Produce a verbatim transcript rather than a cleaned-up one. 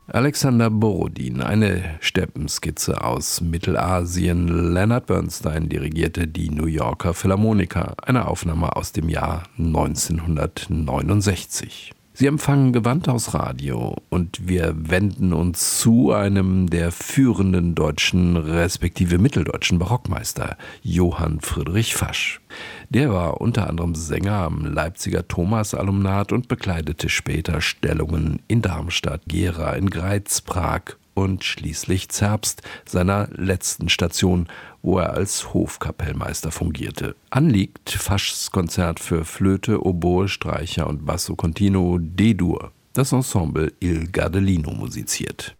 Alexander Borodin, eine Steppenskizze aus Mittelasien. Leonard Bernstein dirigierte die New Yorker Philharmoniker, eine Aufnahme aus dem Jahr neunzehnhundertneunundsechzig. Sie empfangen Gewandhaus Radio und wir wenden uns zu einem der führenden deutschen respektive mitteldeutschen Barockmeister, Johann Friedrich Fasch. Der war unter anderem Sänger am Leipziger Thomas-Alumnat und bekleidete später Stellungen in Darmstadt, Gera, in Greiz, Prag und schließlich Zerbst, seiner letzten Station, wo er als Hofkapellmeister fungierte. Anliegt Faschs Konzert für Flöte, Oboe, Streicher und Basso Continuo D-Dur. Das Ensemble Il Gardelino musiziert.